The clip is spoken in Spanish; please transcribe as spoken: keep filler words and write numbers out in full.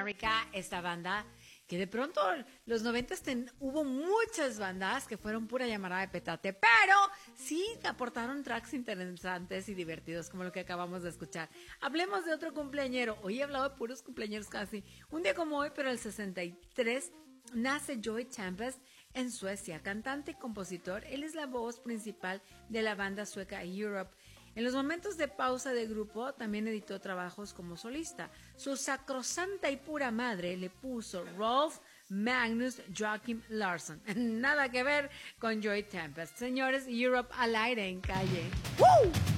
America, esta banda que de pronto los noventas ten, hubo muchas bandas que fueron pura llamada de petate, pero sí aportaron tracks interesantes y divertidos como lo que acabamos de escuchar. Hablemos de otro cumpleañero. Hoy he hablado de puros cumpleañeros casi. Un día como hoy, pero el sesenta y tres, nace Joey Tempest en Suecia, cantante y compositor. Él es la voz principal de la banda sueca Europe. En los momentos de pausa de grupo también editó trabajos como solista. Su sacrosanta y pura madre le puso Rolf Magnus Joachim Larsson. Nada que ver con Joey Tempest. Señores, Europe al aire en Calle. ¡Woo!